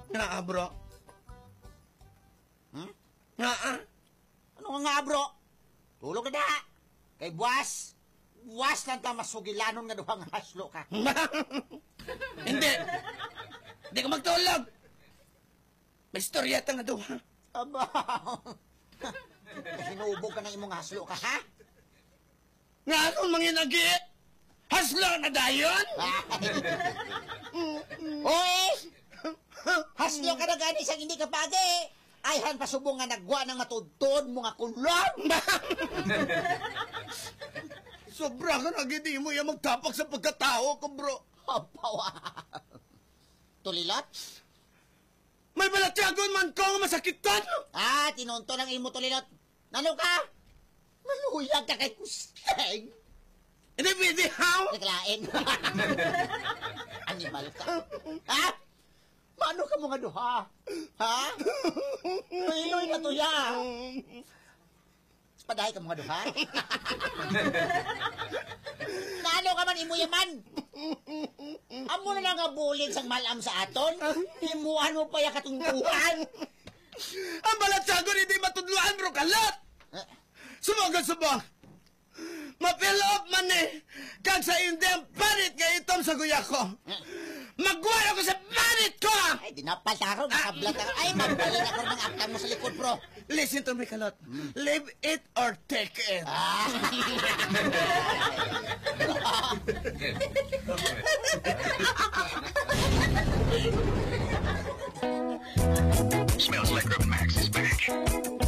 Nga, bro. Nga, Ano nga, bro? Tulog ka na. Kay buwas lang ta masugilanon nga duhang haslo ka. Hindi. Hindi ka magtulog. May storya ta nga duha. Aba. Sinubog ka ng imong haslo ka, ha? Nga akong manginagi. Haslo na dayon? Oy! Haslo ka na gani sang hindi ka pagi. Ayhan pasubong nga nagwa ng matudtod mo nga kulon. Sobra ka na gini mo yung magtapak sa pagkatao ko, bro. Apawa. Tulilat? May balatyagon man ko nga masakitan. Tinunto ng imo tulilat. Nano ka? Maluyag ka kay Kusteng. Hindi pwede, how? Naklain. Animal ka. Ha? Paano ka mga duha? Ha? Iloy na to ya. Padahay ka mga duha? Naano ka man imo yaman? Amo na nga bulig sang malam sa aton? Himuan mo pa ya katungkuhan? Ang balatyagon hindi matudluan, bro, kalat. Subang. Mapilop man eh. Kag sa hindi ang panit nga itom sa guya ko. Magway ako sa panit ko! Ay, dinapal ako. Nakablat ako. Ay, magbalin ako ng aktan mo sa likod, bro. Listen to me, Kalot. Leave it or take it.